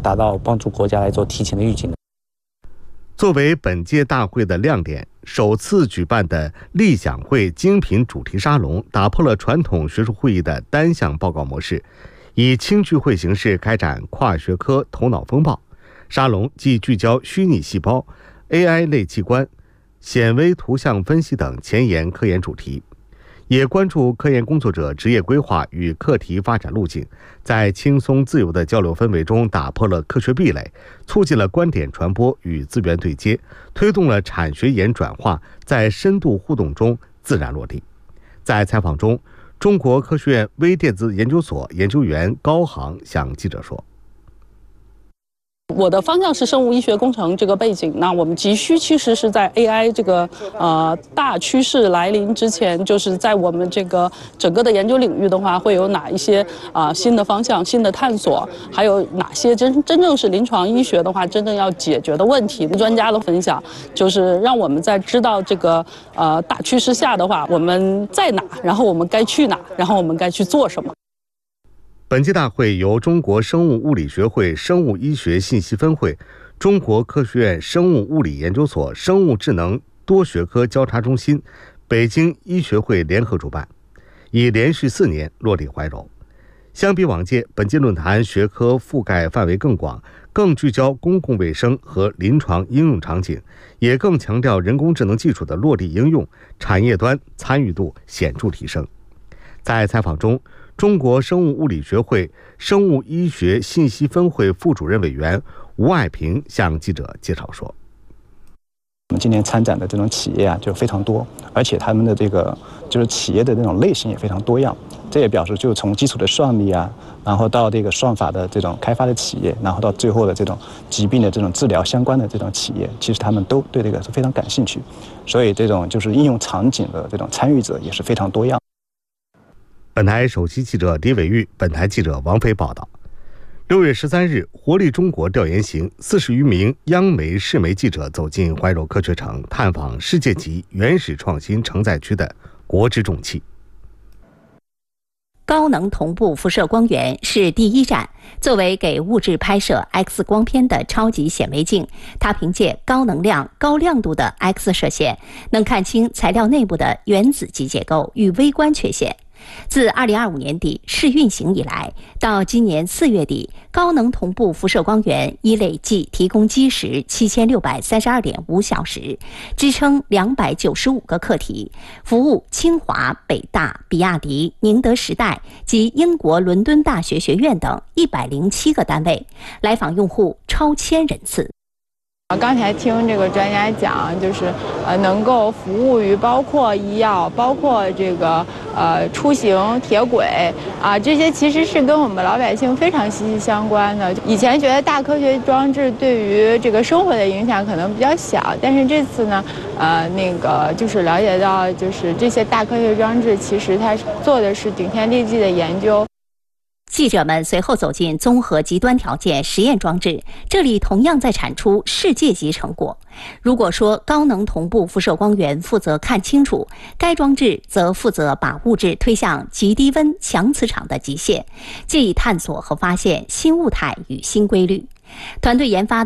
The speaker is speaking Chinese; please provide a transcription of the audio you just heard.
达到帮助国家来做提前的预警。 作为本届大会的亮点，首次举办的立享会精品主题沙龙打破了传统学术会议的单项报告模式，以轻聚会形式开展跨学科头脑风暴。沙龙既聚焦虚拟细胞、AI 类器官、显微图像分析等前沿科研主题，也关注科研工作者职业规划与课题发展路径，在轻松自由的交流氛围中打破了科学壁垒，促进了观点传播与资源对接，推动了产学研转化在深度互动中自然落地。在采访中，中国科学院微电子研究所研究员高航向记者说， 我的方向是生物医学工程这个背景，那我们急需其实是在 AI 这个大趋势来临之前，就是在我们这个整个的研究领域的话，会有哪一些新的方向、新的探索，还有哪些真正是临床医学的话真正要解决的问题。专家的分享就是让我们在知道这个大趋势下的话，我们在哪，然后我们该去哪，然后我们该去做什么。 本届大会由中国生物物理学会生物医学信息分会、中国科学院生物物理研究所生物智能多学科交叉中心、北京医学会联合主办，已连续4年落地怀柔。相比往届，本届论坛学科覆盖范围更广，更聚焦公共卫生和临床应用场景，也更强调人工智能技术的落地应用，产业端参与度显著提升。在采访中，中国生物物理学会生物医学信息分会副主任委员吴爱平向记者介绍说， 我们今年参展的这种企业就非常多，而且他们的这个就是企业的那种类型也非常多样。这也表示，就从基础的算力然后到这个算法的这种开发的企业，然后到最后的这种疾病的这种治疗相关的这种企业，其实他们都对这个是非常感兴趣。所以这种就是应用场景的这种参与者也是非常多样。 本台首席记者李伟玉，本台记者王飞报道。6月13日，活力中国调研行40余名央媒、市媒记者走进怀柔科学城，探访世界级原始创新承载区的国之重器。 高能同步辐射光源是第一站，作为给物质拍摄 X 光片的超级显微镜，它凭借高能量、高亮度的 X 射线，能看清材料内部的原子级结构与微观缺陷。自2025年底试运行以来，到今年4月底，高能同步辐射光源已累计提供基时7632.5小时，支撑295个课题，服务清华、北大、比亚迪、宁德时代及英国伦敦大学学院等107个单位，来访用户超1000人次。 刚才听这个专家讲，就是能够服务于包括医药、包括这个出行、铁轨这些其实是跟我们老百姓非常息息相关的。以前觉得大科学装置对于这个生活的影响可能比较小，但是这次呢，就是了解到，就是这些大科学装置其实它做的是顶天立地的研究。 记者们随后走进综合极端条件实验装置，这里同样在产出世界级成果。如果说高能同步辐射光源负责看清楚，该装置则负责把物质推向极低温强磁场的极限，借以探索和发现新物态与新规律。团队研发的